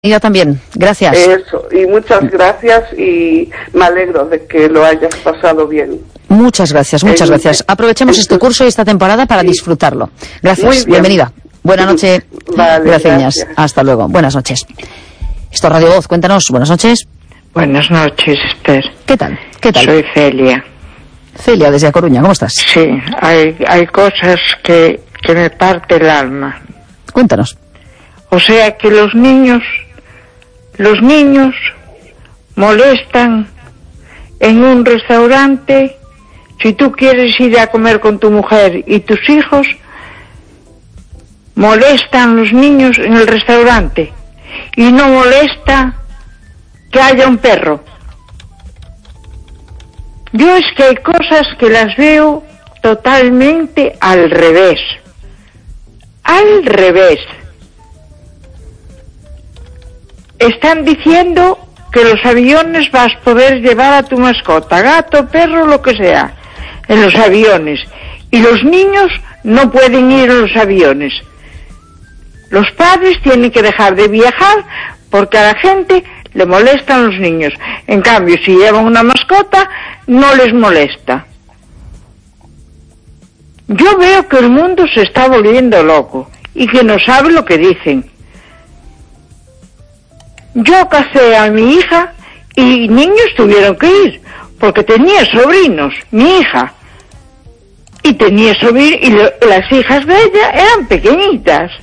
Yo también, gracias. Eso, y muchas gracias y me alegro de que lo hayas pasado bien. Muchas gracias, muchas gracias. Aprovechemos este curso y esta temporada para disfrutarlo. Gracias, bienvenida. Buenas noches. Vale, gracias. Hasta luego. Buenas noches. Esto es Radio Voz, cuéntanos. Buenas noches. Buenas noches, Esther. ¿Qué tal? ¿Qué tal? Soy Celia. Celia, desde A Coruña, ¿cómo estás? Sí, hay cosas que me parte el alma. Cuéntanos. O sea que los niños molestan en un restaurante. Si tú quieres ir a comer con tu mujer y tus hijos, molestan los niños en el restaurante y no molesta que haya un perro. Yo es que hay cosas que las veo totalmente al revés. Al revés. Están diciendo que los aviones vas a poder llevar a tu mascota, gato, perro, lo que sea, en los aviones. Y los niños no pueden ir en los aviones. Los padres tienen que dejar de viajar porque a la gente le molestan los niños. En cambio, si llevan una mascota, no les molesta. Yo veo que el mundo se está volviendo loco y que no sabe lo que dicen. Yo casé a mi hija y niños tuvieron que ir, porque tenía sobrinos, mi hija. Y tenía sobrinos, y las hijas de ella eran pequeñitas.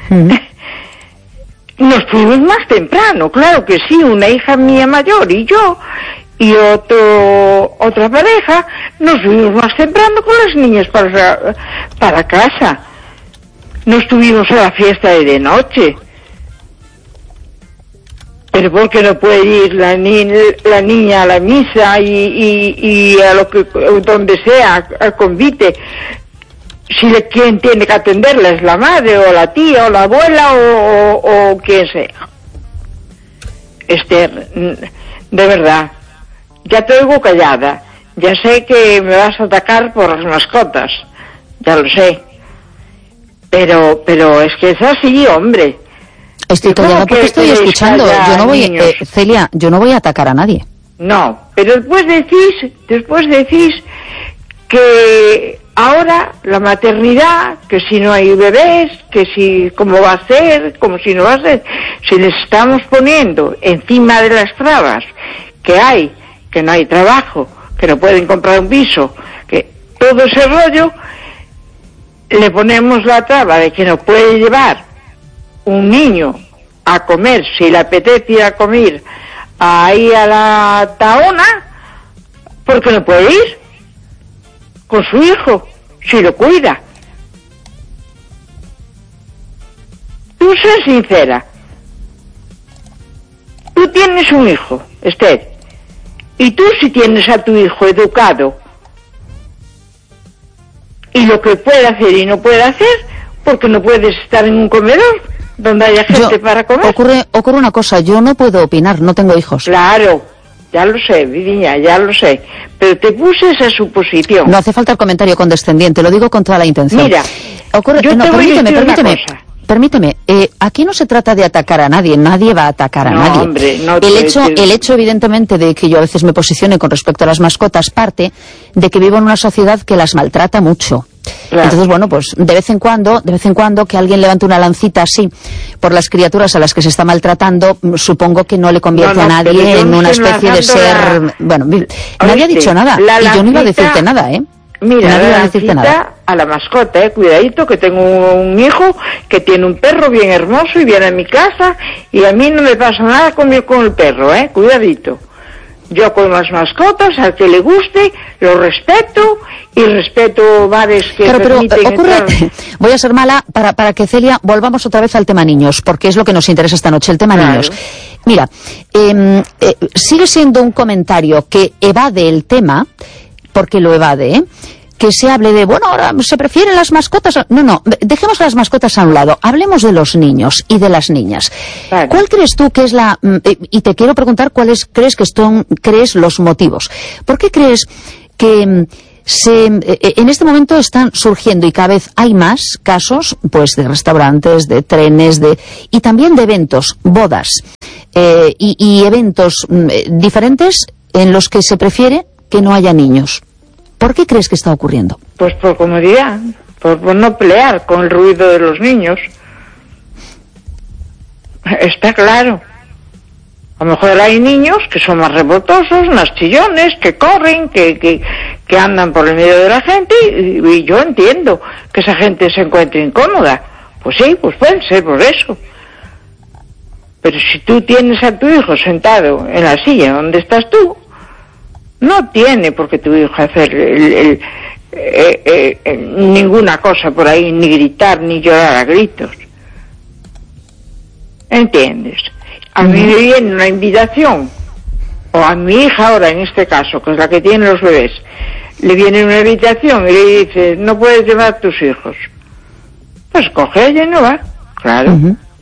Nos fuimos más temprano, claro que sí, una hija mía mayor y yo, y otra pareja, nos fuimos más temprano con las niñas para casa. No estuvimos a la fiesta de noche. Pero ¿por qué no puede ir la niña a la misa y a lo que donde sea, al convite? Si quien tiene que atenderla es la madre o la tía o la abuela o quien sea. Esther, de verdad, ya te oigo callada. Ya sé que me vas a atacar por las mascotas, ya lo sé. Pero es que es así, hombre. Estoy callada porque estoy escuchando. Yo no voy, Celia, yo no voy a atacar a nadie. No, pero después decís que ahora la maternidad, que si no hay bebés, que si cómo va a ser, como si no va a ser, si les estamos poniendo encima de las trabas que no hay trabajo, que no pueden comprar un piso, que todo ese rollo, le ponemos la traba de que no puede llevar un niño a comer, si le apetece ir a comer ahí a la Tahona, porque no puede ir con su hijo, si lo cuida. Tú sé sincera, tú tienes un hijo, Esther, y tú si tienes a tu hijo educado y lo que puede hacer y no puede hacer, porque no puedes estar en un comedor donde haya gente para comer. Ocurre una cosa, yo no puedo opinar, no tengo hijos. Claro, ya lo sé, Viviña, ya lo sé, pero te puse esa suposición. No hace falta el comentario condescendiente, lo digo con toda la intención. Mira, permíteme, aquí no se trata de atacar a nadie, nadie va a atacar a nadie. Hombre, no el hecho evidentemente de que yo a veces me posicione con respecto a las mascotas parte de que vivo en una sociedad que las maltrata mucho. Claro. Entonces, bueno, pues de vez en cuando que alguien levante una lancita así por las criaturas a las que se está maltratando, supongo que no le convierte a nadie en una especie de ser... Bueno, nadie ha dicho nada, y yo no iba a decirte nada, ¿eh? Mira, la lancita a la mascota, cuidadito, que tengo un hijo que tiene un perro bien hermoso y viene a mi casa y a mí no me pasa nada con el perro, cuidadito. Yo con las mascotas, al que le guste, lo respeto y respeto bares que permiten entrar. Voy a ser mala para que, Celia, volvamos otra vez al tema niños, porque es lo que nos interesa esta noche, el tema niños. Mira, sigue siendo un comentario que evade el tema, porque lo evade, que se hable de, bueno, ahora se prefieren las mascotas. No, dejemos las mascotas a un lado, hablemos de los niños y de las niñas. Claro. ¿Cuál crees tú que es y te quiero preguntar cuáles crees los motivos? ¿Por qué crees que en este momento están surgiendo y cada vez hay más casos, pues, de restaurantes, de trenes, y también de eventos, bodas, y eventos diferentes en los que se prefiere que no haya niños. ¿Por qué crees que está ocurriendo? Pues por comodidad, por no pelear con el ruido de los niños. Está claro. A lo mejor hay niños que son más revoltosos, más chillones, que corren, que andan por el medio de la gente, y yo entiendo que esa gente se encuentre incómoda. Pues sí, pues puede ser por eso. Pero si tú tienes a tu hijo sentado en la silla donde estás tú, no tiene por qué tu hijo hacer ninguna cosa por ahí, ni gritar, ni llorar a gritos. ¿Entiendes? A mí me viene una invitación, o a mi hija ahora en este caso, que es la que tiene los bebés, le viene una invitación y le dice, no puedes llevar a tus hijos. Pues coge ella y no va, claro.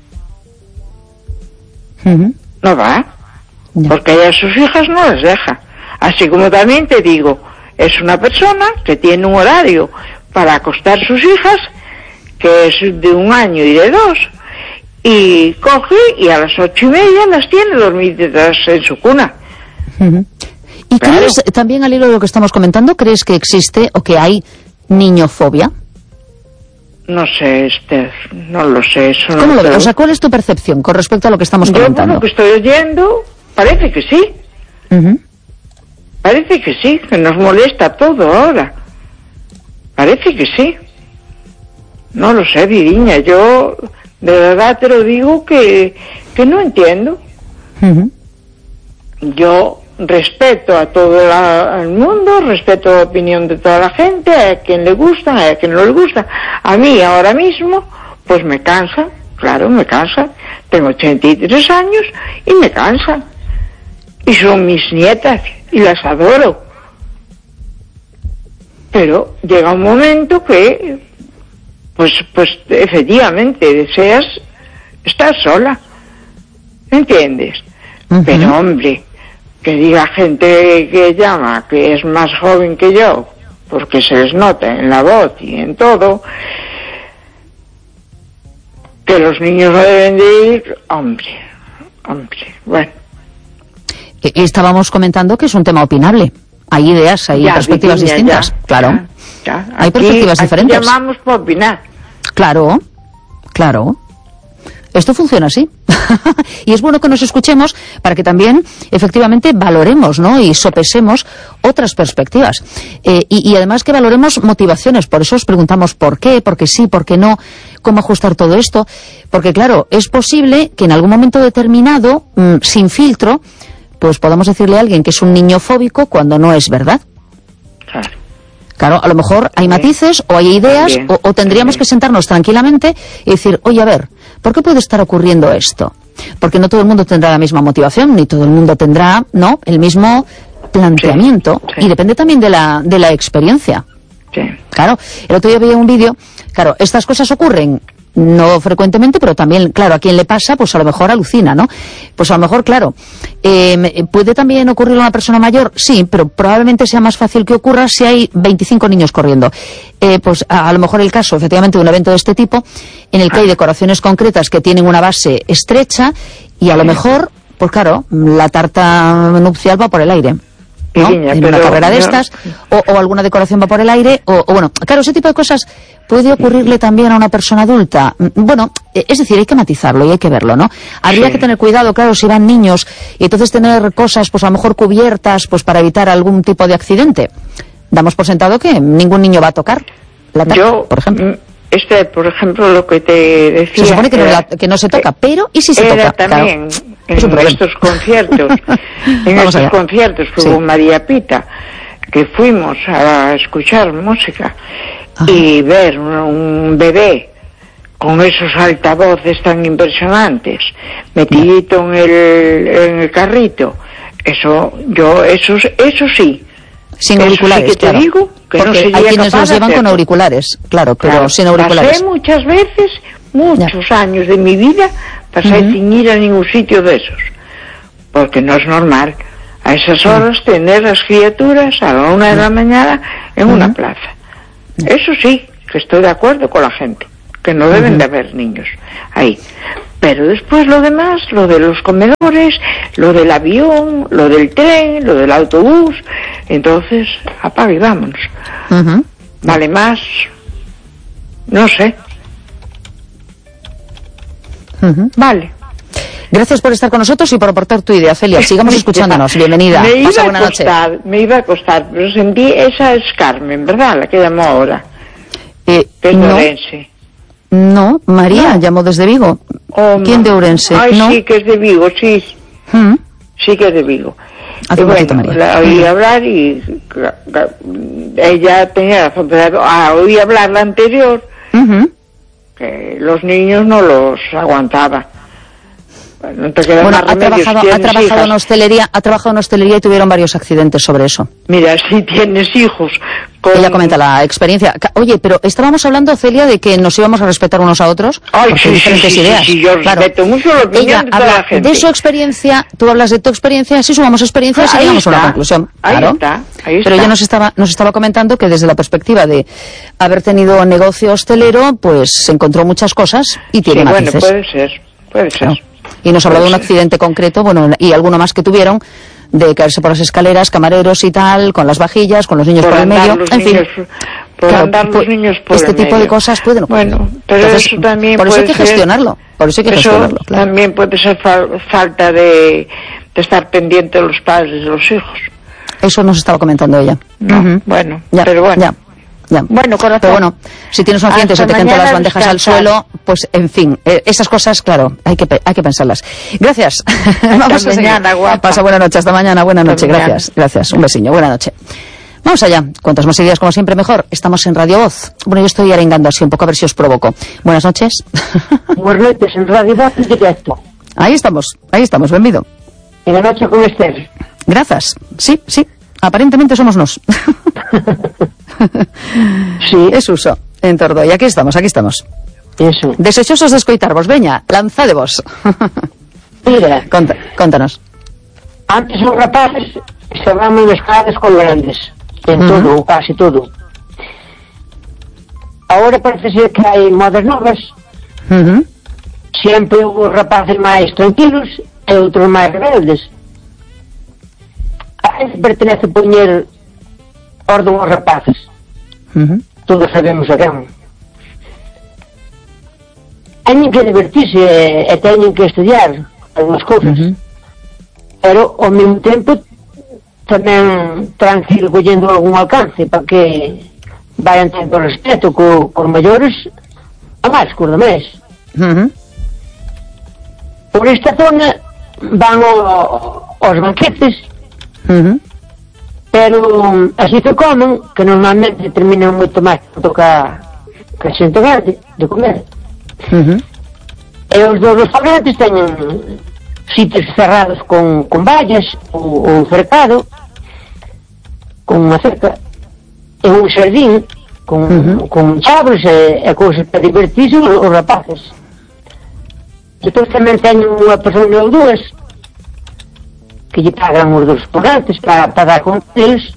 No va, porque ella a sus hijas no las deja. Así como también te digo, es una persona que tiene un horario para acostar sus hijas, que es de 1 año y de 2, y coge y a las 8:30 las tiene dormidas en su cuna. ¿Y claro, crees, también al hilo de lo que estamos comentando, crees que existe o que hay niñofobia? No sé, Esther, no lo sé. Eso ¿Cómo no lo ves? O sea, ¿cuál es tu percepción con respecto a lo que estamos comentando? Yo, por lo que estoy oyendo, parece que sí. Parece que sí, que nos molesta todo ahora. Parece que sí. No lo sé, Viriña, yo de verdad te lo digo que no entiendo. Yo respeto a todo el mundo, respeto la opinión de toda la gente, a quien le gusta, a quien no le gusta. A mí ahora mismo, pues me cansa, claro, me cansa. Tengo 83 años y me cansa. Y son mis nietas y las adoro. Pero llega un momento que, pues efectivamente deseas estar sola. ¿Entiendes? Pero hombre, que diga gente que llama que es más joven que yo, porque se les nota en la voz y en todo, que los niños no deben de ir, hombre, bueno. Estábamos comentando que es un tema opinable. Hay ideas, hay perspectivas distintas. Claro. Ya. Hay perspectivas diferentes. Aquí llamamos para opinar. Claro. Esto funciona así. Y es bueno que nos escuchemos para que también, efectivamente, valoremos, ¿no? Y sopesemos otras perspectivas. Y además que valoremos motivaciones. Por eso os preguntamos por qué, por qué sí, por qué no, cómo ajustar todo esto. Porque, claro, es posible que en algún momento determinado, sin filtro, pues podamos decirle a alguien que es un niño fóbico cuando no es verdad. Claro, a lo mejor hay matices o hay ideas o tendríamos que sentarnos tranquilamente y decir, oye, a ver, ¿por qué puede estar ocurriendo esto? Porque no todo el mundo tendrá la misma motivación, ni todo el mundo tendrá, ¿no?, el mismo planteamiento. Y depende también de la experiencia. Claro, el otro día veía un vídeo, claro, estas cosas ocurren no frecuentemente, pero también, claro, a quien le pasa, pues a lo mejor alucina, ¿no? Pues a lo mejor, claro, ¿puede también ocurrir a una persona mayor? Sí, pero probablemente sea más fácil que ocurra si hay 25 niños corriendo. Pues a lo mejor el caso, efectivamente, de un evento de este tipo, en el que hay decoraciones concretas que tienen una base estrecha y a lo mejor, pues claro, la tarta nupcial va por el aire, ¿no? En una carrera de estas, o alguna decoración va por el aire, o bueno, claro, ese tipo de cosas puede ocurrirle también a una persona adulta. Bueno, es decir, hay que matizarlo y hay que verlo, ¿no? Habría que tener cuidado, claro, si van niños, y entonces tener cosas, pues a lo mejor cubiertas, pues para evitar algún tipo de accidente. Damos por sentado que ningún niño va a tocar la tarta, por ejemplo. Por ejemplo, lo que te decía... Se supone que no se toca, pero ¿y si se toca? También, claro, en estos conciertos, conciertos que hubo María Pita, que fuimos a escuchar música y ver un bebé con esos altavoces tan impresionantes, metidito en el carrito, eso sí. Sin auriculares, sí que te digo que porque no sería hay quienes capaz los llevan con auriculares, claro, pero sin auriculares. Pasé muchas veces, muchos años de mi vida, pasé sin ir a ningún sitio de esos, porque no es normal. a esas horas tener las criaturas a la 1 de la mañana en una plaza. Eso sí, que estoy de acuerdo con la gente, que no deben de haber niños ahí. Pero después lo demás, lo de los comedores, lo del avión, lo del tren, lo del autobús, entonces apaga y vámonos. Vale más, no sé. Vale. Gracias por estar con nosotros y por aportar tu idea, Celia. Sigamos escuchándonos. Bienvenida. Pasa buena noche. Me iba a costar, pero sentí, esa es Carmen, ¿verdad? La que llamó ahora. Que es de Orense. No, María llamó desde Vigo. ¿Quién de Ourense? Ay, ¿no? sí, que es de Vigo, sí. Sí que es de Vigo. Hace un ratito, María. La oí hablar y ella tenía razón, pero oí hablar la anterior, que los niños no los aguantaba. No te queda Bueno, más remedios. ha trabajado en hostelería y tuvieron varios accidentes sobre eso. Mira, si tienes hijos... Ella comenta la experiencia. Oye, pero estábamos hablando, Celia, de que nos íbamos a respetar unos a otros. Ay, porque hay diferentes ideas. Sí, yo respeto mucho la opinión ella de toda habla la gente. de su experiencia, tú hablas de tu experiencia, así sumamos experiencias y llegamos a una conclusión. Claro. Ahí está. Pero ella nos estaba comentando que desde la perspectiva de haber tenido negocio hostelero, pues se encontró muchas cosas y tiene matices. Bueno, puede ser. Claro. Y nos habló de un accidente concreto, bueno, y alguno más que tuvieron, de caerse por las escaleras, camareros y tal, con las vajillas, con los niños por el medio, en fin. Los niños por este el tipo medio. de cosas pueden ocurrir. Bueno, pero entonces, eso también por eso hay puede que ser, gestionarlo. Por eso hay que gestionarlo, claro. También puede ser falta de estar pendiente de los padres de los hijos. Eso nos estaba comentando ella. No, bueno, ya, pero bueno. Ya. Bueno, corazón. Pero bueno, si tienes un accidente y se te caen todas las bandejas al suelo, pues en fin, esas cosas, claro, hay que pensarlas. Gracias. Vamos hasta mañana, guapa. Pasa buena noche, hasta mañana, buena noche, gracias. Un besiño, buena noche. Vamos allá, cuantas más ideas como siempre mejor. Estamos en Radio Voz. Bueno, yo estoy arengando así un poco a ver si os provoco. Buenas noches. Buenas noches, en Radio Voz en directo. Ahí estamos, bienvenido. En la noche con Esther. Gracias, sí, aparentemente somos nos. Sí. Es uso, en Tordoia, aquí estamos. Eso. Desechosos de escoitarvos, veña, lanzadevos. Mira, Contanos. antes os rapaces estaban moi mezclados con grandes, en todo, ou casi todo. Agora parece ser que hai modas novas. Sempre os rapaces máis tranquilos e outros máis rebeldes. A gente pertenece poñer orden aos rapaces. Todos sabemos a quen. Teñen que divertirse e teñen que estudiar algunhas cousas. Pero ao mesmo tempo tamén tranquilo collendo algún alcance para que vayan tendo respeto cos maiores a máis cos demais. Por esta zona van aos banquetes, pero así que comen, que normalmente terminan moito máis pronto que a xente grande de comer. E os dos restaurantes teñen sitios cerrados con vallas ou cercado con unha cerca e un xardín con chabres e cousas para divertirse os rapaces. Depois tamén teñen unha persona ou dúas que lle pagan os dos restaurantes para dar con eles,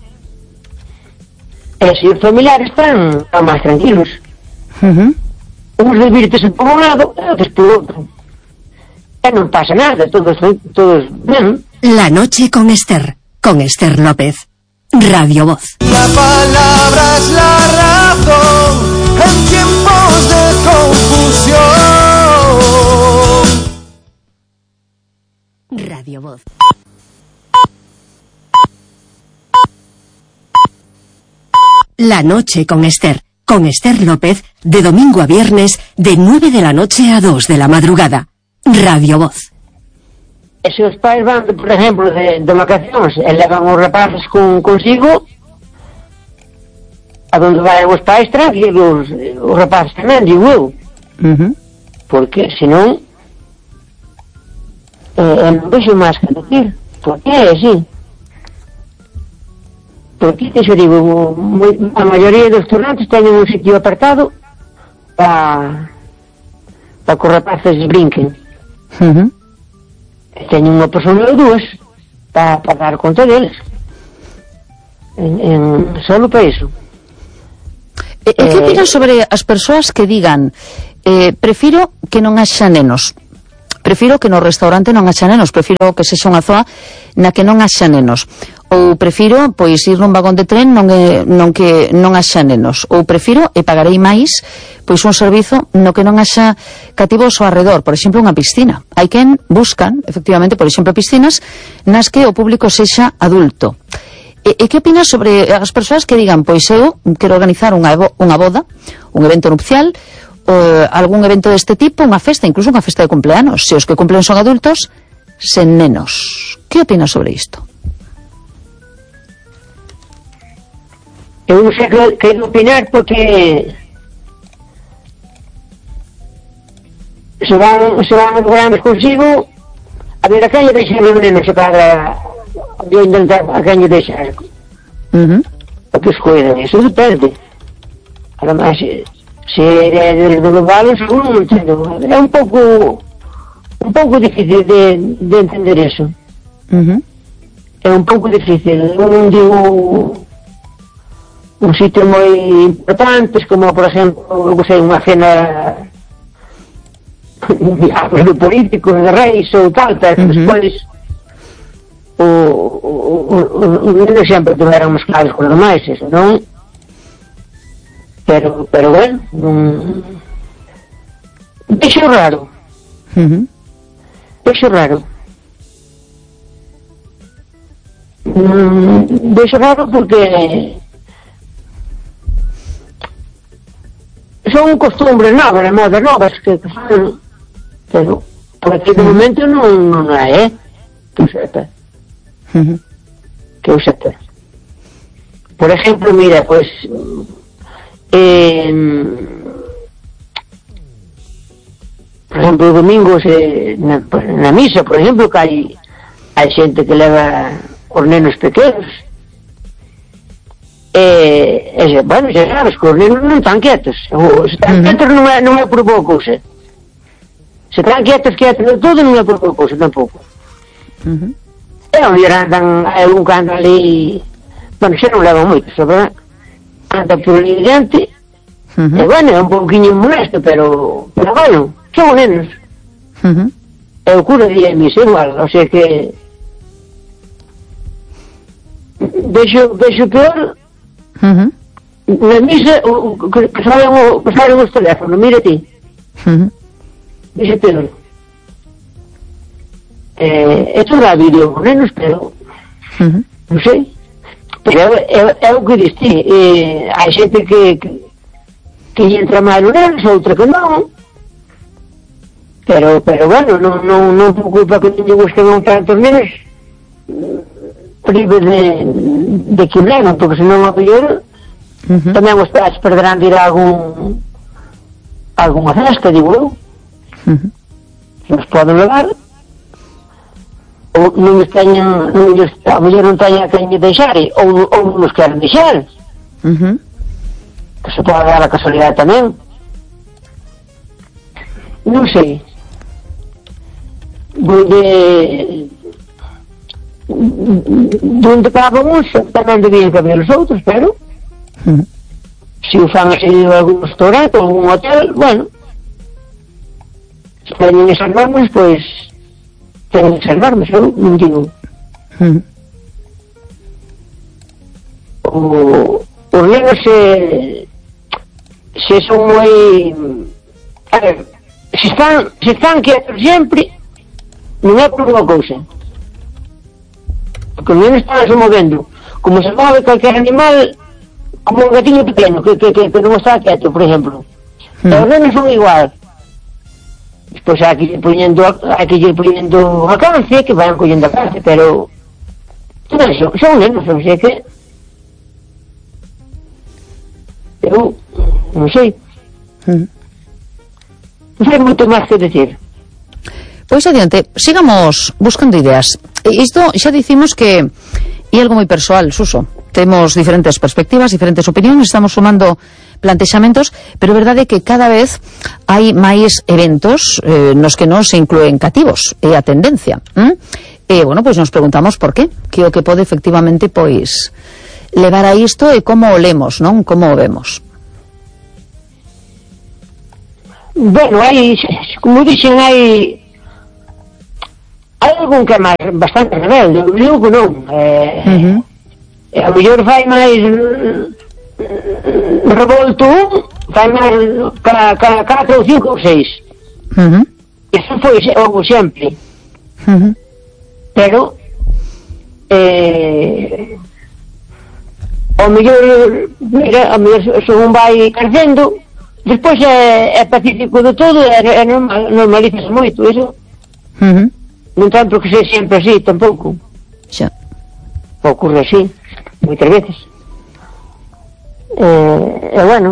e se os familiares están máis tranquilos. Uns divirtesen por un lado e outros por outro. E non pasa nada, todos ben. La noche con Esther López, Radio Voz. La palabra es la razón en tiempos de confusión. Radio Voz. La noche con Esther López, de domingo a viernes, de 9 de la noche a 2 de la madrugada. Radio Voz. E se os pais van, por exemplo, de vacacións e levan os rapaces consigo, a donde vayan os pais tranquilos, os rapaces tamén, digo eu. Porque, senón, non vexo máis que decir. Porque é así. Porque, te digo, a maioría dos restaurantes teñen un sitio apartado para que os rapaces brinquen. Teñen unha persona ou dúas para dar conta deles. Solo para iso. E que opinas sobre as persoas que digan prefiro que non haxa nenos, prefiro que no restaurante non haxa nenos, prefiro que sexa unha zoa na que non haxa nenos, ou prefiro pois ir nun vagón de tren que non haxa nenos, ou prefiro e pagarei máis pois un servizo no que non haxa cativos ao arredor, por exemplo unha piscina. Hai quen buscan, efectivamente, por exemplo, piscinas nas que o público sexa adulto. E que opinas sobre as persoas que digan pois eu quero organizar unha boda, un evento nupcial, algún evento deste tipo, unha festa, incluso unha festa de cumpleanos, se os que cumplen son adultos, sen nenos. Que opinas sobre isto? Eu non sei que opinar porque se van a programas consigo a ver a quen lle deixar os nenos se cada eu intentar a quen lle deixar o que escoidan, eso depende. Además se é de global seguro non entendo, é un pouco difícil de entender eso. É un pouco difícil. Non digo un sitio moi importante como por exemplo unha cena de políticos, de reis ou tal, pero despois os nenos sempre tiveron mezclados con os demais, eso non. Pero bueno, vexo raro. Vexo raro. Vexo raro porque son costumbres novas, modas novas que fan, pero por aquí de momento non hai, que eu sepa. Que eu sepa. Por exemplo, mira, pois por exemplo, domingos na misa, por exemplo, que hai xente que leva os nenos pequenos bueno, xa sabes que os nenos non están quietos, se están quietos non é por boa cousa, se están quietos de todo non é por boa cousa tampouco. E onde andan algún que anda ali, bueno, xa non levan moito, verdad? Anda por ali diante e bueno, é un pouquinho molesto pero bueno, son nenos e o cura di a misa igual, o sea que vexo peor na misa que saben os teléfonos, mira ti vexo peor é toda a vídeo con nenos pero non sei. Pero é o que diste, hai xente que entra mal o nenos, outra que non, pero bueno, non por culpa que non lle gusten tantos nenos prive de que levan, porque senón a mellor tamén os pais perderán de ir a alguna festa, digo eu, nos poden levar ou non a mellor non teñen a quen deixar ou non nos queren deixar que se pode dar a casualidade tamén, non sei donde caben uns tamén debían caber os outros, pero se o fan así en algún restaurante ou algún hotel, bueno, se teñen esas normas, pois teñen que salvarme, eu non digo os nenos se son moi a ver, se están quietos sempre non é por unha cousa, porque os nenos están se movendo como se move calquer animal, como un gatiño pequeno que non está quieto, por exemplo, e os nenos son igual. Despois hai que ir poñendo a cance, que vayan collendo a cance, pero son nenos, non sei que eu non sei moito máis que decir. Pois adiante, sigamos buscando ideas. Isto xa dicimos que é algo moi persoal, Suso. Temos diferentes perspectivas, diferentes opinións, estamos sumando plantexamentos, pero é verdade que cada vez hai máis eventos nos que non se incluen cativos, é a tendencia. bueno, pois nos preguntamos por qué, que o que pode efectivamente pois levar a isto e como o lemos, non? Como o vemos. Bueno, hai, como dixen, hai algún que é máis bastante rebelde, eu digo que non. A mellor fai máis revolto fai máis cada 4 ou 5 ou 6. Eso foi algo sempre. Pero ao mellor, mira, ao mellor según vai crecendo, despois é pacífico de todo, é normal, normalizase moito iso. Non ten por que ser sempre así, tampouco. Xa. Ocurre así, moitas veces. E bueno,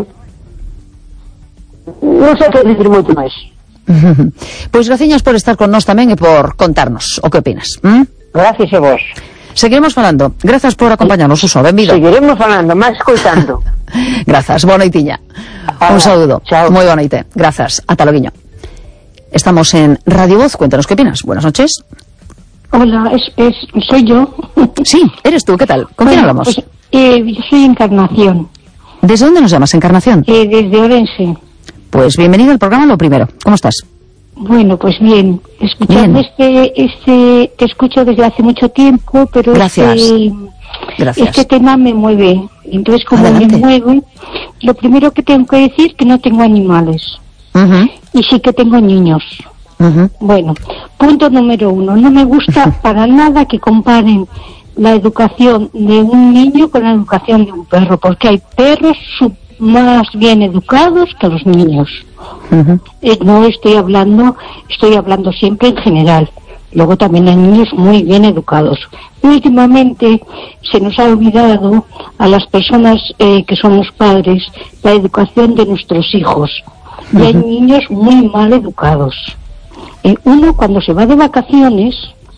non sei que dicir moito máis. Pois graciñas por estar con nós tamén e por contarnos o que opinas. Gracias a vos. Seguiremos falando. Grazas por acompañarnos, Suso, benvido. Seguiremos falando, máis escoitando. Grazas, boa noitiña. Un saúdo. Chao. Moi boa noite. Grazas. Ata loguiño. Estamos en Radio Voz. Cuéntanos qué opinas. Buenas noches. Hola, soy yo. Sí, eres tú. ¿Qué tal? ¿Con quién hablamos? Pues, yo soy Encarnación. ¿Desde dónde nos llamas, Encarnación? Desde Orense. Pues bienvenido al programa, lo primero. ¿Cómo estás? Bueno, pues bien. Escuchando te escucho desde hace mucho tiempo, pero Gracias. este tema me mueve. Entonces, como Adelante. me mueve, lo primero que tengo que decir es que no tengo animales. Y sí que tengo niños. Bueno, punto número 1. No me gusta para nada que comparen la educación de un niño con la educación de un perro, porque hay perros más bien educados que los niños. No estoy hablando siempre en general. Luego también hay niños muy bien educados. Últimamente se nos ha olvidado a las personas que somos padres la educación de nuestros hijos. Y hay niños muy mal educados. Uno, cuando se va de vacaciones,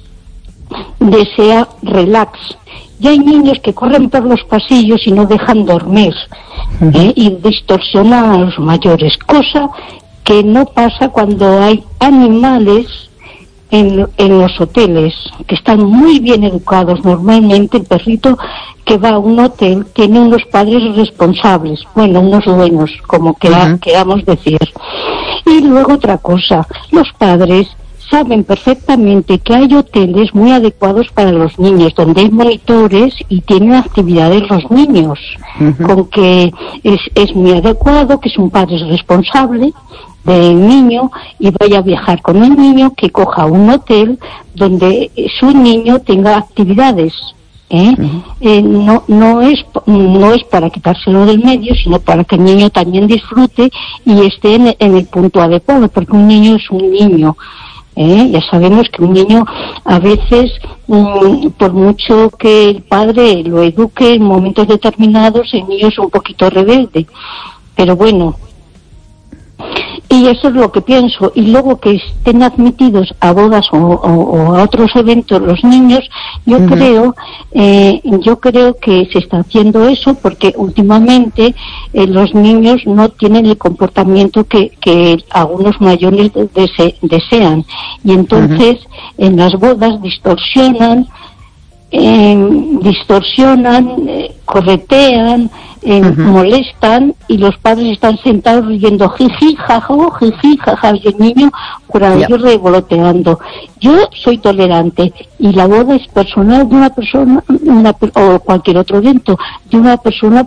desea relax. Y hay niños que corren por los pasillos y no dejan dormir, y distorsionan a los mayores, cosa que no pasa cuando hay animales en los hoteles, que están muy bien educados. Normalmente el perrito que va a un hotel tiene unos padres responsables, bueno, unos dueños, como queramos decir. Y luego otra cosa, los padres saben perfectamente que hay hoteles muy adecuados para los niños, donde hay monitores y tienen actividades los niños, con que es muy adecuado, que es un padre responsable del niño y vaya a viajar con el niño, que coja un hotel donde su niño tenga actividades. No es para quitárselo del medio, sino para que el niño también disfrute y esté en el punto adecuado, porque un niño es un niño. Ya sabemos que un niño a veces, por mucho que el padre lo eduque en momentos determinados, el niño es un poquito rebelde, pero bueno, y eso es lo que pienso. Y luego que estén admitidos a bodas o a otros eventos los niños, yo creo que se está haciendo eso porque últimamente los niños no tienen el comportamiento que algunos mayores desean, y entonces en las bodas distorsionan, corretean, molestan, y los padres están sentados riendo jiji, jaja, y el niño por ahí revoloteando. Yo soy tolerante, y la boda es personal de una persona, o cualquier otro evento, de una persona.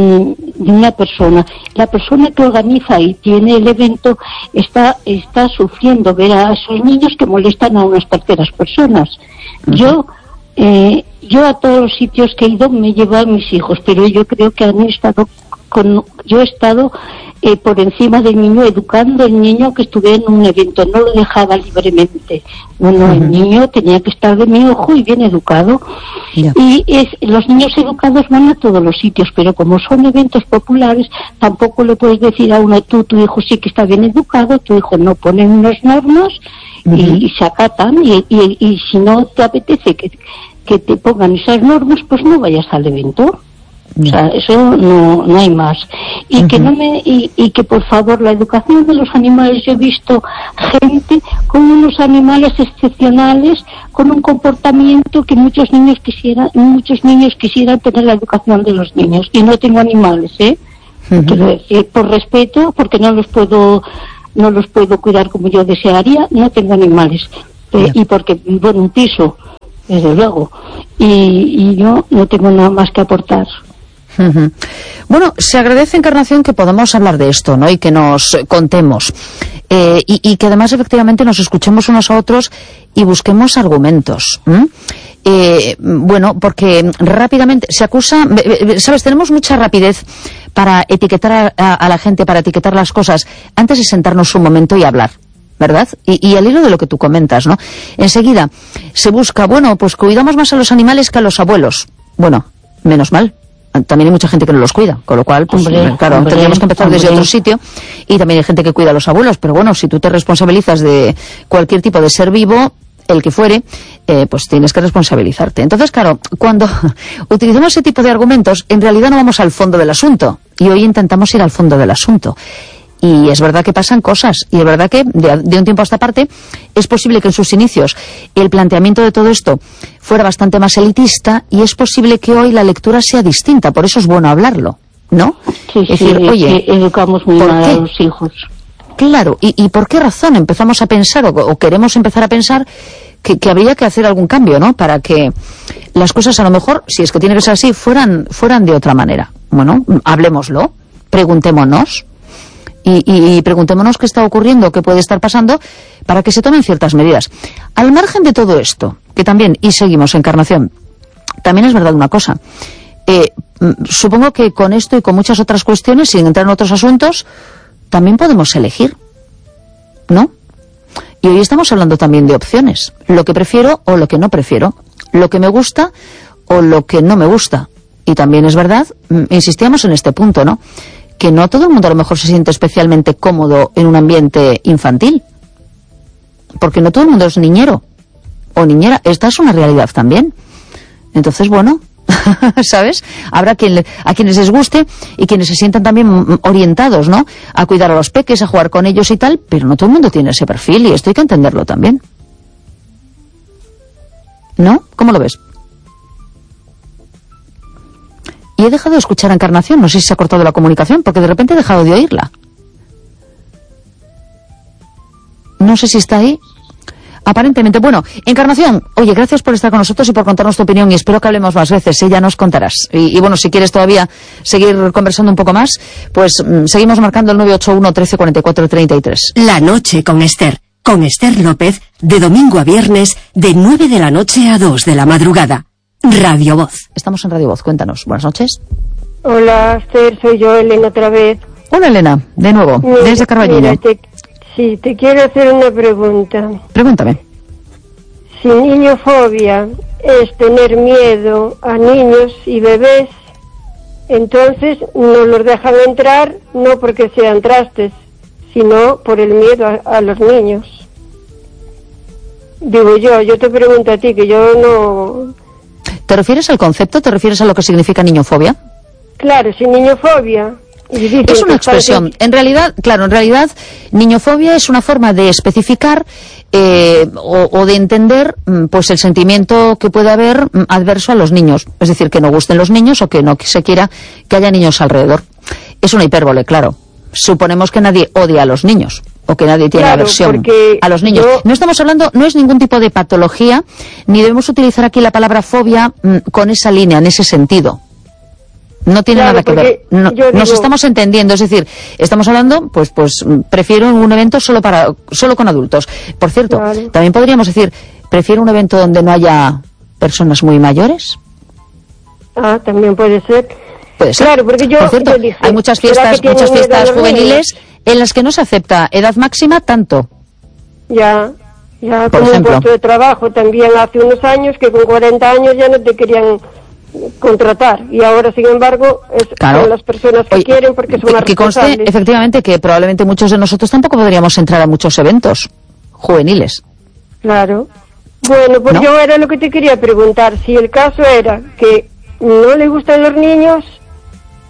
La persona que organiza y tiene el evento está sufriendo ver a esos niños que molestan a unas terceras personas. Yo a todos los sitios que he ido me he llevado a mis hijos, pero yo creo que yo he estado por encima del niño, educando al niño que estuviera en un evento, no lo dejaba libremente. El niño tenía que estar de mi ojo y bien educado. Y los niños educados van a todos los sitios, pero como son eventos populares, tampoco le puedes decir a uno, tu hijo sí que está bien educado, tu hijo no, ponen unas normas y se acatan, y si no te apetece que te pongan esas normas, pues no vayas al evento. O sea, eso no hay más. Y que no me y que por favor la educación de los animales, yo he visto gente con unos animales excepcionales, con un comportamiento que muchos niños quisieran tener la educación de los niños. Y no tengo animales, quiero decir, por respeto, porque no los puedo cuidar como yo desearía, no tengo animales. Y porque vivo en un piso, desde luego, y yo no tengo nada más que aportar. Bueno, se agradece, Encarnación, que podamos hablar de esto, ¿no? Y que nos contemos. Y que además, efectivamente, nos escuchemos unos a otros y busquemos argumentos. Bueno, porque rápidamente se acusa... ¿Sabes? Tenemos mucha rapidez para etiquetar a la gente, para etiquetar las cosas, antes de sentarnos un momento y hablar, ¿verdad? Y al hilo de lo que tú comentas, ¿no? Enseguida se busca, bueno, pues cuidamos más a los animales que a los abuelos. Bueno, menos mal. También hay mucha gente que no los cuida, con lo cual, pues claro, tendríamos que empezar desde otro sitio. Y también hay gente que cuida a los abuelos, pero bueno, si tú te responsabilizas de cualquier tipo de ser vivo, el que fuere, pues tienes que responsabilizarte. Entonces, claro, cuando utilizamos ese tipo de argumentos, en realidad no vamos al fondo del asunto. Y hoy intentamos ir al fondo del asunto. Y es verdad que pasan cosas, y es verdad que de un tiempo a esta parte es posible que en sus inicios el planteamiento de todo esto fuera bastante más elitista, y es posible que hoy la lectura sea distinta. Por eso es bueno hablarlo, ¿no? Sí, es decir, oye, educamos muy mal a los hijos. Claro, ¿y por qué razón empezamos a pensar o queremos empezar a pensar que habría que hacer algún cambio, ¿no? Para que las cosas, a lo mejor, si es que tiene que ser así, fueran de otra manera. Bueno, hablémoslo, preguntémonos. Y preguntémonos qué está ocurriendo, qué puede estar pasando, para que se tomen ciertas medidas. Al margen de todo esto, que también, y seguimos, Encarnación, también es verdad una cosa. Supongo que con esto y con muchas otras cuestiones, sin entrar en otros asuntos, también podemos elegir, ¿no? Y hoy estamos hablando también de opciones. Lo que prefiero o lo que no prefiero. Lo que me gusta o lo que no me gusta. Y también es verdad, insistíamos en este punto, ¿no?, que no todo el mundo a lo mejor se siente especialmente cómodo en un ambiente infantil. Porque no todo el mundo es niñero o niñera. Esta es una realidad también. Entonces, bueno, ¿sabes? Habrá a quienes les guste y quienes se sientan también orientados, ¿no?, a cuidar a los peques, a jugar con ellos y tal, pero no todo el mundo tiene ese perfil, y esto hay que entenderlo también. ¿No? ¿Cómo lo ves? Y he dejado de escuchar a Encarnación, no sé si se ha cortado la comunicación, porque de repente he dejado de oírla. No sé si está ahí. Aparentemente. Bueno, Encarnación, oye, gracias por estar con nosotros y por contarnos tu opinión, y espero que hablemos más veces, ya nos contarás. Y bueno, si quieres todavía seguir conversando un poco más, pues seguimos marcando el 981 13 44 33. La noche con Esther López, de domingo a viernes, de 9 de la noche a 2 de la madrugada. Radio Voz. Estamos en Radio Voz, cuéntanos. Buenas noches. Hola, Esther, soy yo, Elena, otra vez. Hola, Elena, de nuevo, desde Carballiño. Te quiero hacer una pregunta. Pregúntame. Si niñofobia es tener miedo a niños y bebés, entonces no los dejan entrar, no porque sean trastes, sino por el miedo a los niños. Digo yo te pregunto a ti, que yo no... ¿Te refieres al concepto? ¿Te refieres a lo que significa niñofobia? Claro, si niñofobia... Es una expresión. En realidad, niñofobia es una forma de especificar o de entender pues el sentimiento que puede haber adverso a los niños. Es decir, que no gusten los niños o que no se quiera que haya niños alrededor. Es una hipérbole, claro. Suponemos que nadie odia a los niños o que nadie tiene aversión a los niños. No estamos hablando, no es ningún tipo de patología, ni debemos utilizar aquí la palabra fobia con esa línea, en ese sentido. No tiene nada que ver. Nos estamos entendiendo, es decir, estamos hablando, pues prefiero un evento solo con adultos. Por cierto, también podríamos decir, prefiero un evento donde no haya personas muy mayores. Ah, también puede ser. Puede ser. Claro, porque por cierto, yo dije, hay muchas fiestas juveniles en las que no se acepta edad máxima tanto. Ya como un puesto de trabajo también hace unos años que con 40 años ya no te querían contratar, y ahora sin embargo son las personas que quieren porque son más que responsables. Conste efectivamente que probablemente muchos de nosotros tampoco podríamos entrar a muchos eventos juveniles. Claro. Bueno, pues yo era lo que te quería preguntar, si el caso era que no le gustan los niños,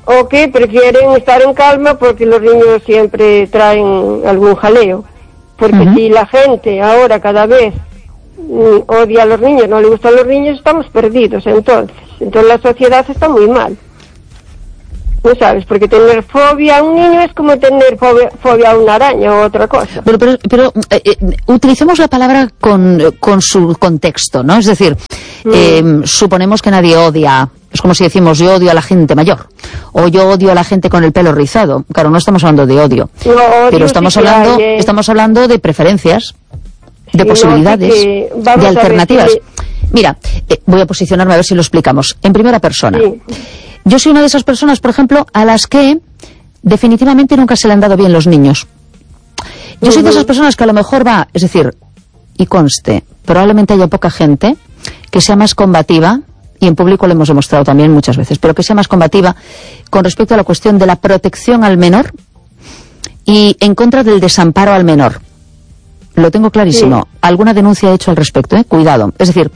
o que prefieren estar en calma porque los niños siempre traen algún jaleo. Porque si la gente ahora cada vez odia a los niños, no le gustan los niños, estamos perdidos entonces la sociedad está muy mal. No sabes, porque tener fobia a un niño es como tener fobia a una araña o otra cosa. Pero utilicemos la palabra con su contexto, ¿no? Es decir, suponemos que nadie odia. Es como si decimos yo odio a la gente mayor o yo odio a la gente con el pelo rizado. Claro, no estamos hablando de odio, pero estamos hablando de preferencias, de posibilidades, de alternativas. Mira, voy a posicionarme a ver si lo explicamos en primera persona. Sí. Yo soy una de esas personas, por ejemplo, a las que definitivamente nunca se le han dado bien los niños. Yo soy de esas personas que a lo mejor es decir, y conste, probablemente haya poca gente que sea más combativa, y en público lo hemos demostrado también muchas veces, pero que sea más combativa con respecto a la cuestión de la protección al menor y en contra del desamparo al menor. Lo tengo clarísimo. Sí. Alguna denuncia he hecho al respecto, cuidado. Es decir,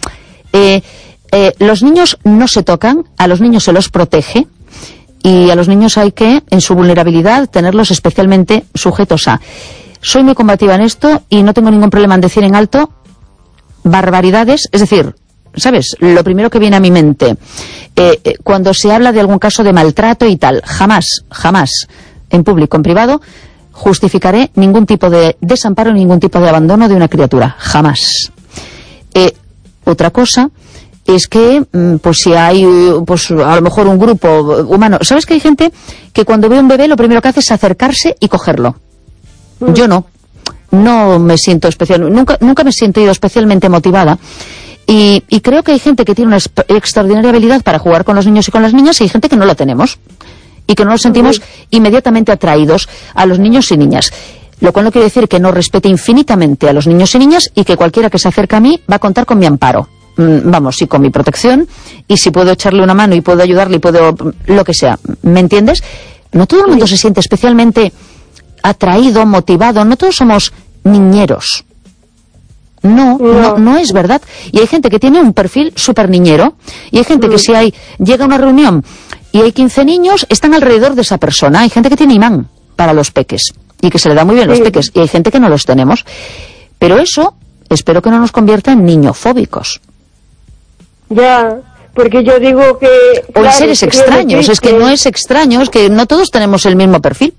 los niños no se tocan, a los niños se los protege y a los niños hay que, en su vulnerabilidad, tenerlos especialmente sujetos a. Soy muy combativa en esto y no tengo ningún problema en decir en alto barbaridades, es decir, ¿sabes? Lo primero que viene a mi mente, cuando se habla de algún caso de maltrato y tal, jamás, en público, en privado, justificaré ningún tipo de desamparo, ningún tipo de abandono de una criatura, jamás. Otra cosa es que, pues si hay, pues a lo mejor un grupo humano, ¿sabes que hay gente que cuando ve un bebé lo primero que hace es acercarse y cogerlo? Yo no me siento nunca me he sentido especialmente motivada. Y creo que hay gente que tiene una extraordinaria habilidad para jugar con los niños y con las niñas y hay gente que no la tenemos y que no nos sentimos inmediatamente atraídos a los niños y niñas. Lo cual no quiere decir que no respete infinitamente a los niños y niñas y que cualquiera que se acerque a mí va a contar con mi amparo. Vamos, y con mi protección, y si puedo echarle una mano y puedo ayudarle y puedo lo que sea. ¿Me entiendes? No todo el mundo se siente especialmente atraído, motivado, no todos somos niñeros. No es verdad. Y hay gente que tiene un perfil súper niñero, y hay gente que si llega a una reunión y hay 15 niños, están alrededor de esa persona. Hay gente que tiene imán para los peques, y que se le da muy bien los peques, y hay gente que no los tenemos. Pero eso, espero que no nos convierta en niñofóbicos. Ya, porque yo digo que... O en seres extraños, es que no es extraño, es que no todos tenemos el mismo perfil.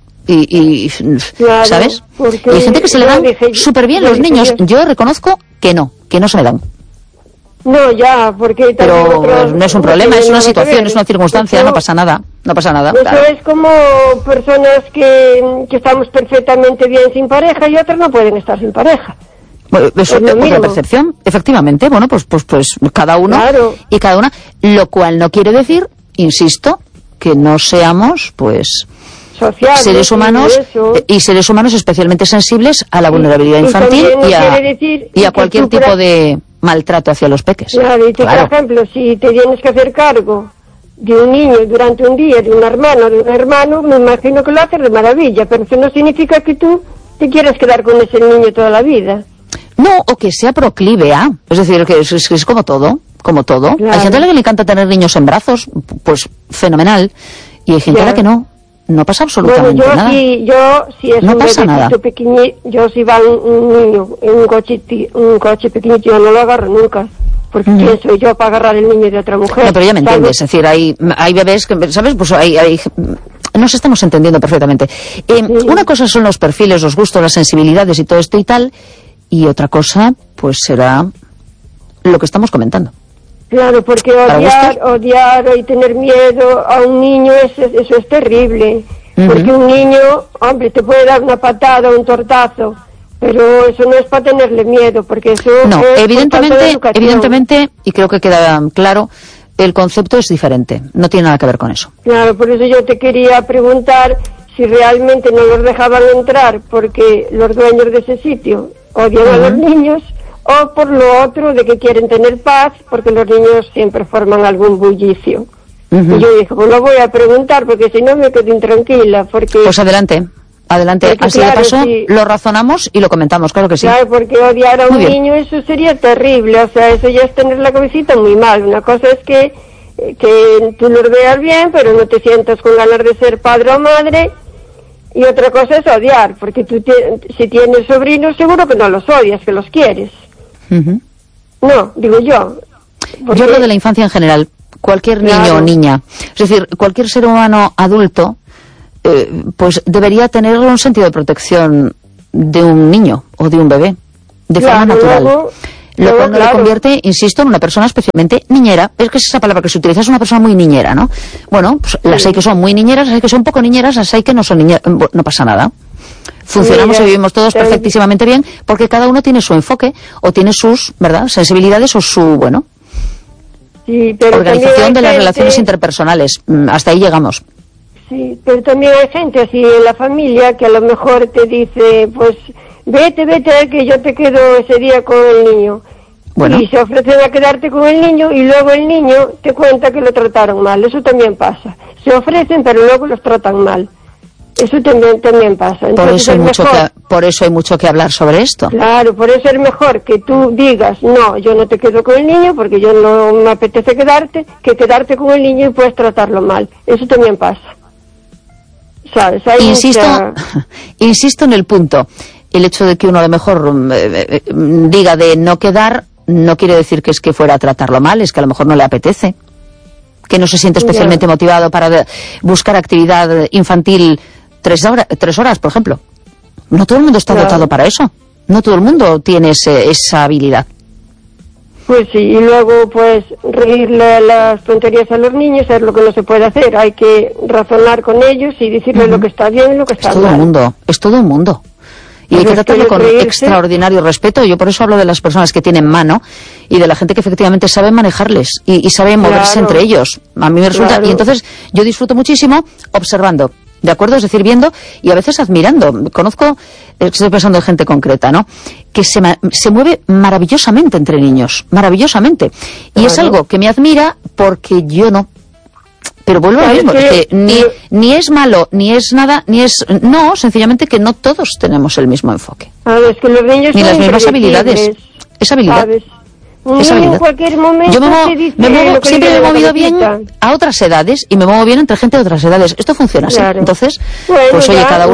Claro, ¿sabes? Y hay gente que se le dan súper bien los niños. Yo reconozco que no se me dan. No, ya, porque... Pero no es un problema, es una situación, es una circunstancia, eso, no pasa nada. Eso claro. Es como personas que estamos perfectamente bien sin pareja y otros no pueden estar sin pareja. Bueno, eso es otra percepción, efectivamente. Bueno, pues cada uno y cada una. Lo cual no quiere decir, insisto, que no seamos, pues... sociales, seres humanos especialmente sensibles a la vulnerabilidad infantil y a cualquier tipo de maltrato hacia los peques. Claro, y tú, por ejemplo, si te tienes que hacer cargo de un niño durante un día, de un hermano, me imagino que lo haces de maravilla, pero eso no significa que tú te quieras quedar con ese niño toda la vida. No, o que sea proclive a, es decir, que es como todo. Claro. Hay gente a la que le encanta tener niños en brazos, pues fenomenal, y hay gente a la que no. No pasa absolutamente nada. Yo si es no un pasa nada. Pequeñito, yo si va un niño en un coche pequeñito, yo no lo agarro nunca. Porque ¿quién soy yo para agarrar el niño de otra mujer? No, pero ya me entiendes, es decir, hay bebés que, ¿sabes? Pues hay nos estamos entendiendo perfectamente. Una cosa son los perfiles, los gustos, las sensibilidades y todo esto y tal, y otra cosa, pues será lo que estamos comentando. Claro, porque odiar y tener miedo a un niño, eso es terrible. Porque un niño, hombre, te puede dar una patada o un tortazo, pero eso no es para tenerle miedo, porque eso es evidentemente, y creo que queda claro, el concepto es diferente, no tiene nada que ver con eso. Claro, por eso yo te quería preguntar si realmente no los dejaban entrar porque los dueños de ese sitio odian a los niños, o por lo otro de que quieren tener paz porque los niños siempre forman algún bullicio. Y yo dije, pues lo voy a preguntar porque si no me quedo intranquila. Pues adelante, porque, así claro, de paso lo razonamos y lo comentamos, claro que sí. Claro, porque odiar a un niño, eso sería terrible, o sea, eso ya es tener la cabecita muy mal. Una cosa es que que tú los veas bien, pero no te sientas con ganas de ser padre o madre. Y otra cosa es odiar, porque tú si tienes sobrinos seguro que no los odias, que los quieres. No, digo yo. Porque... Yo hablo de la infancia en general, cualquier niño o niña. Es decir, cualquier ser humano adulto, pues debería tener un sentido de protección de un niño o de un bebé, de forma natural. Lo cual no le convierte, insisto, en una persona especialmente niñera. Es que es esa palabra que se utiliza, es una persona muy niñera, ¿no? Bueno, pues las hay que son muy niñeras, las hay que son poco niñeras, las hay que no son niñeras. No pasa nada. Funcionamos y vivimos todos perfectísimamente bien, porque cada uno tiene su enfoque, o tiene sus, ¿verdad?, sensibilidades, o su, bueno, organización de las relaciones interpersonales. Hasta ahí llegamos. Sí, pero también hay gente así en la familia que a lo mejor te dice, pues... Vete, que yo te quedo ese día con el niño. Bueno. Y se ofrecen a quedarte con el niño y luego el niño te cuenta que lo trataron mal. Eso también pasa. Se ofrecen, pero luego los tratan mal. Eso también pasa. Entonces, por eso hay mucho que hablar sobre esto. Claro, por eso es mejor que tú digas, no, yo no te quedo con el niño porque yo no me apetece quedarte, que quedarte con el niño y puedes tratarlo mal. Eso también pasa. ¿Sabes? Insisto en el punto. El hecho de que uno a lo mejor diga de no quedar, no quiere decir que es que fuera a tratarlo mal, es que a lo mejor no le apetece, que no se siente especialmente motivado para buscar actividad infantil 3 horas, por ejemplo. No todo el mundo está dotado para eso, no todo el mundo tiene esa habilidad. Pues sí, y luego pues reírle las tonterías a los niños es lo que no se puede hacer, hay que razonar con ellos y decirles lo que está bien y lo que está mal. Es todo un mundo. Y hay que tratarlo con extraordinario respeto. Yo por eso hablo de las personas que tienen mano y de la gente que efectivamente sabe manejarles y sabe moverse entre ellos. A mí me resulta... Y entonces yo disfruto muchísimo observando, ¿de acuerdo? Es decir, viendo y a veces admirando. Conozco, estoy pensando en gente concreta, ¿no?, que se mueve maravillosamente entre niños, maravillosamente. Y es algo que me admira porque yo no. Pero vuelvo a lo mismo, que ni es malo, ni es nada, no, sencillamente que no todos tenemos el mismo enfoque. Es que los niños ni las mismas habilidades. Esa habilidad. En cualquier momento siempre me he movido bien a otras edades y me muevo bien entre gente de otras edades. Esto funciona así. Entonces, pues oye, cada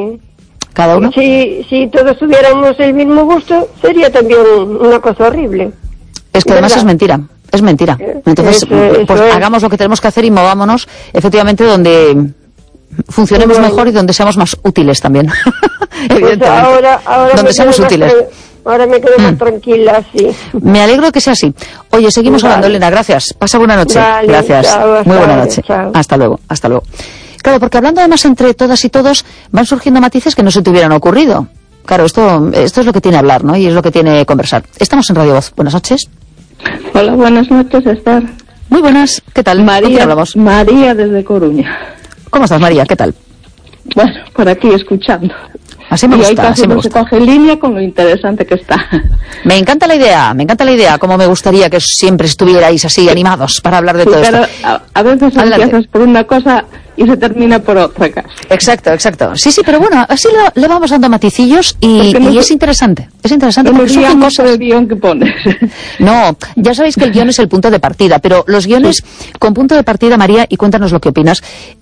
uno. Si todos tuviéramos el mismo gusto, sería también una cosa horrible. Es que además es mentira. Es mentira. Entonces, pues hagamos lo que tenemos que hacer y movámonos efectivamente donde funcionemos mejor y donde seamos más útiles también. Evidentemente. Ahora donde seamos útiles. Ahora me quedo más tranquila, sí. Me alegro que sea así. Oye, seguimos hablando, Elena. Gracias. Pasa buena noche. Gracias. Muy buena noche. Hasta luego. Claro, porque hablando además entre todas y todos, van surgiendo matices que no se te hubieran ocurrido. Claro, esto es lo que tiene hablar, ¿no? Y es lo que tiene conversar. Estamos en Radio Voz. Buenas noches. Hola, buenas noches, Esther. Muy buenas, ¿qué tal? María desde Coruña. ¿Cómo estás, María? ¿Qué tal? Bueno, por aquí escuchando. Así me gusta, así me gusta. Se coge en línea con lo interesante que está. Me encanta la idea, como me gustaría que siempre estuvierais así animados para hablar de todo esto. A veces empiezas por una cosa y se termina por otra casi. Exacto. Sí, pero bueno, así le vamos dando maticillos y es interesante. Es interesante porque surgen cosas. El guión que pones. No, ya sabéis que el guión es el punto de partida, pero los guiones con punto de partida, María, y cuéntanos lo que opinas,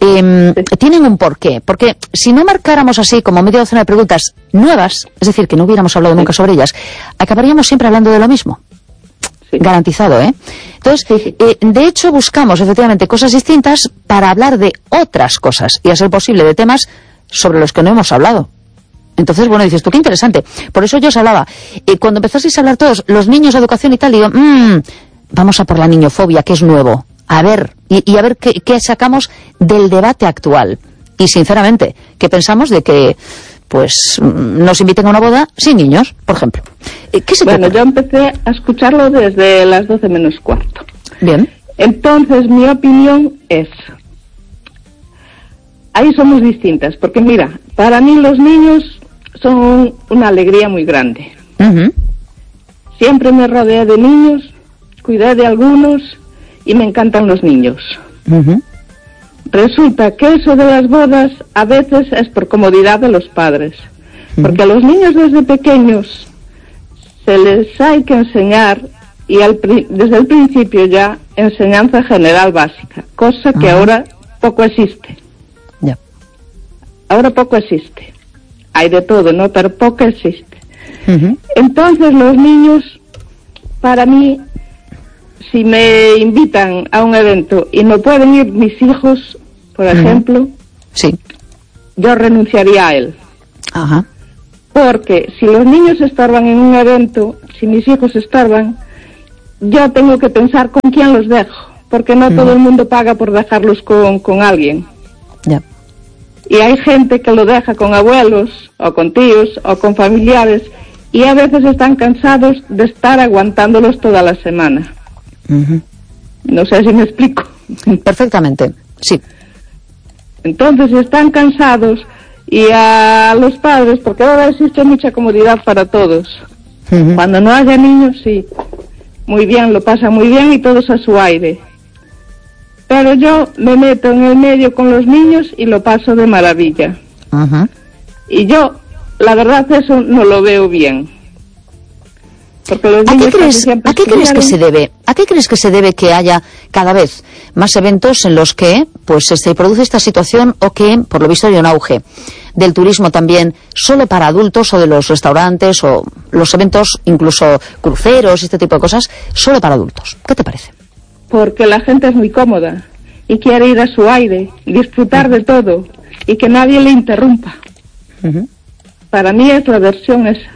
tienen un porqué. Porque si no marcáramos así como media docena de preguntas nuevas, es decir, que no hubiéramos hablado nunca sobre ellas, acabaríamos siempre hablando de lo mismo. Garantizado, ¿eh? Entonces, de hecho, buscamos efectivamente cosas distintas para hablar de otras cosas y, a ser posible, de temas sobre los que no hemos hablado. Entonces, bueno, dices tú, qué interesante. Por eso yo os hablaba. Cuando empezasteis a hablar todos, los niños, educación y tal, digo, vamos a por la niñofobia, que es nuevo. A ver, y a ver qué sacamos del debate actual. Y, sinceramente, ¿qué pensamos de que pues nos inviten a una boda sin niños, por ejemplo? Bueno, yo empecé a escucharlo desde las 12 menos cuarto. Bien. Entonces, mi opinión es... Ahí somos distintas, porque mira, para mí los niños son una alegría muy grande. Siempre me rodeé de niños, cuidé de algunos y me encantan los niños. Resulta que eso de las bodas a veces es por comodidad de los padres, porque a los niños desde pequeños se les hay que enseñar y desde el principio ya enseñanza general básica, cosa que ahora poco existe. Ya. Ahora poco existe. Hay de todo, ¿no? Pero poco existe. Entonces los niños, para mí, si me invitan a un evento y no pueden ir mis hijos, por ejemplo, sí, yo renunciaría a él. Ajá. Porque si los niños estorban en un evento, si mis hijos estorban, yo tengo que pensar con quién los dejo, porque no todo el mundo paga por dejarlos con alguien. Ya. Y hay gente que lo deja con abuelos, o con tíos, o con familiares, y a veces están cansados de estar aguantándolos toda la semana. No sé si me explico. Perfectamente, sí. Entonces están cansados, y a los padres, porque ahora existe mucha comodidad para todos. Cuando no haya niños, sí, muy bien, lo pasan muy bien y todos a su aire. Pero yo me meto en el medio con los niños y lo paso de maravilla. Y yo, la verdad, eso no lo veo bien. Porque los niños ¿A qué crees que se debe? ¿A qué crees que se debe que haya cada vez más eventos en los que pues se produce esta situación, o que, por lo visto, hay un auge del turismo también solo para adultos, o de los restaurantes, o los eventos, incluso cruceros, este tipo de cosas, solo para adultos? ¿Qué te parece? Porque la gente es muy cómoda y quiere ir a su aire, disfrutar de todo y que nadie le interrumpa. Para mí es la versión esa.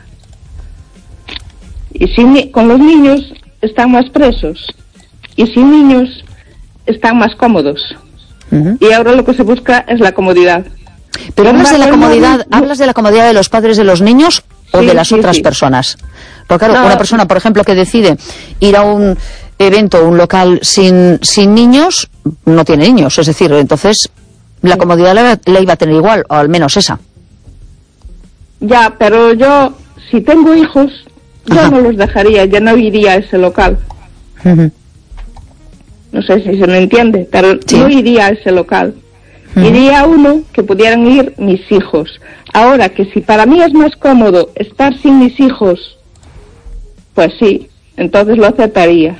Y con los niños están más presos, y sin niños están más cómodos. Y ahora lo que se busca es la comodidad. Pero hablas de la comodidad de los padres de los niños, o de las otras personas. Porque claro, una persona, por ejemplo, que decide ir a un evento, un local sin niños, no tiene niños. Es decir, entonces la comodidad la iba a tener igual, o al menos esa. Ya, pero yo, si tengo hijos, yo no los dejaría, ya no iría a ese local. No sé si se me entiende, pero no iría a ese local. Iría a uno que pudieran ir mis hijos. Ahora, que si para mí es más cómodo estar sin mis hijos, pues sí, entonces lo aceptaría.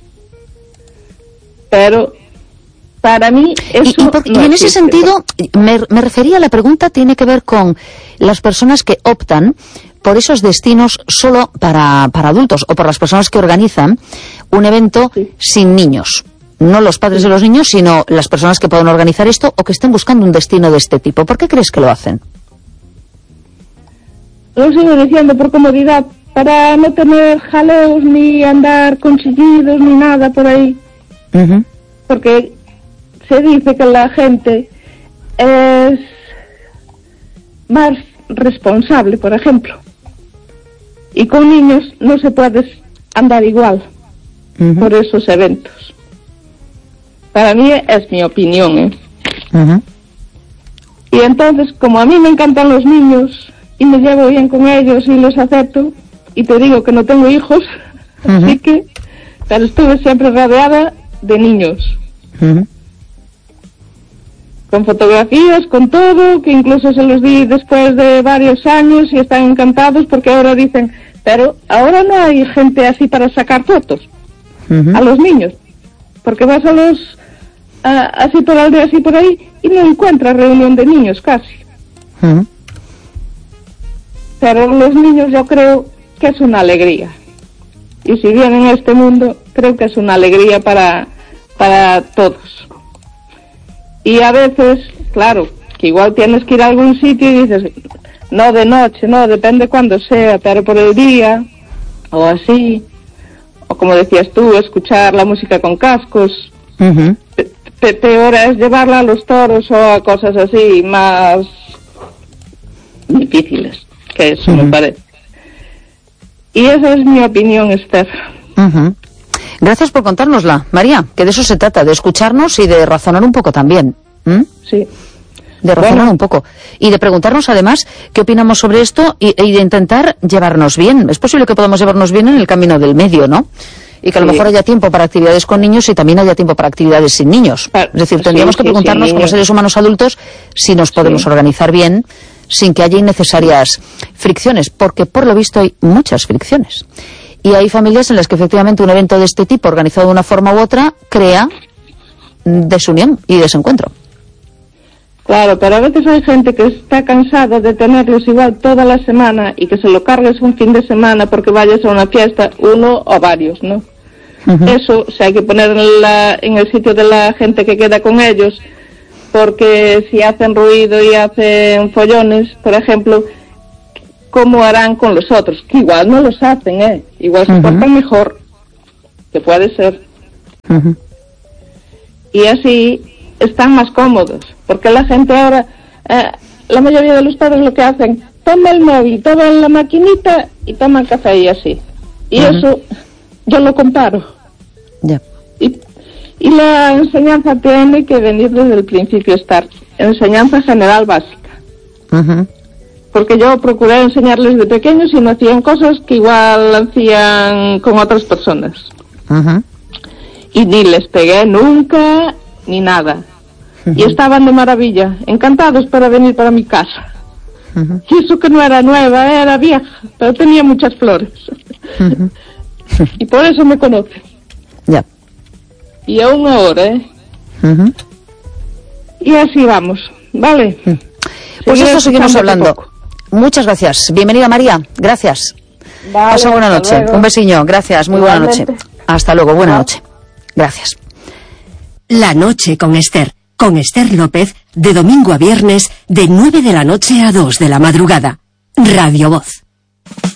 Pero para mí eso y en ese sentido, me refería a la pregunta, tiene que ver con las personas que optan por esos destinos solo para adultos, o por las personas que organizan un evento sin niños. No los padres de los niños, sino las personas que pueden organizar esto, o que estén buscando un destino de este tipo. ¿Por qué crees que lo hacen? Lo sigo diciendo, por comodidad, para no tener jaleos, ni andar con chillidos, ni nada por ahí. Porque se dice que la gente es más responsable, por ejemplo. Y con niños no se puede andar igual por esos eventos. Para mí es mi opinión, Y entonces, como a mí me encantan los niños y me llevo bien con ellos y los acepto, y te digo que no tengo hijos, así que, pero estuve siempre rodeada de niños. Con fotografías, con todo, que incluso se los di después de varios años y están encantados, porque ahora dicen, pero ahora no hay gente así para sacar fotos a los niños, porque vas a los así por aldea, así por ahí, y no encuentras reunión de niños casi. Pero los niños yo creo que es una alegría, y si vienen a este mundo, creo que es una alegría para todos. Y a veces, claro, que igual tienes que ir a algún sitio y dices, no de noche, no, depende cuándo sea, pero por el día, o así, o como decías tú, escuchar la música con cascos. Peor es llevarla a los toros o a cosas así más difíciles, que eso me parece. Y esa es mi opinión, Esther. Gracias por contárnosla, María, que de eso se trata, de escucharnos y de razonar un poco también. Sí. De razonar un poco. Y de preguntarnos, además, qué opinamos sobre esto y de intentar llevarnos bien. Es posible que podamos llevarnos bien en el camino del medio, ¿no? Y que a lo mejor haya tiempo para actividades con niños y también haya tiempo para actividades sin niños. Es decir, tendríamos que preguntarnos como seres humanos adultos si nos podemos organizar bien sin que haya innecesarias fricciones, porque por lo visto hay muchas fricciones. Y hay familias en las que efectivamente un evento de este tipo, organizado de una forma u otra, crea desunión y desencuentro. Claro, pero a veces hay gente que está cansada de tenerlos igual toda la semana y que se lo cargues un fin de semana porque vayas a una fiesta, uno o varios, ¿no? Eso se hay que poner en el sitio de la gente que queda con ellos, porque si hacen ruido y hacen follones, por ejemplo, ¿cómo harán con los otros? Que igual no los hacen, igual se portan mejor, que puede ser. Y así están más cómodos, porque la gente ahora, la mayoría de los padres lo que hacen, toma el móvil, toma la maquinita y toma el café y así. Y eso yo lo comparo. Y la enseñanza tiene que venir desde el principio, estar enseñanza general básica. Porque yo procuré enseñarles de pequeños y no hacían cosas que igual hacían con otras personas. Y ni les pegué nunca, ni nada. Y estaban de maravilla, encantados para venir para mi casa. Y eso que no era nueva, era vieja, pero tenía muchas flores. Y por eso me conocen. Y aún ahora, Y así vamos, ¿vale? Pues eso seguimos hablando. Muchas gracias. Bienvenida, María. Gracias. Pasa buena noche. Luego. Un besiño. Gracias. Muy buena noche. Hasta luego. Buena noche. Gracias. La noche con Esther López, de domingo a viernes, de 9 de la noche a 2 de la madrugada. Radio Voz.